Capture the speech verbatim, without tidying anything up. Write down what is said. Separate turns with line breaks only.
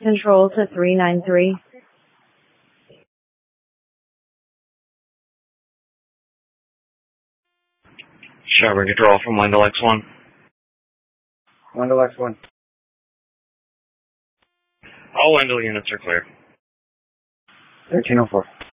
Control to three nine three.
Sherburne Control from Wendell X one.
Wendell X one.
All Wendell units are clear.
thirteen oh four.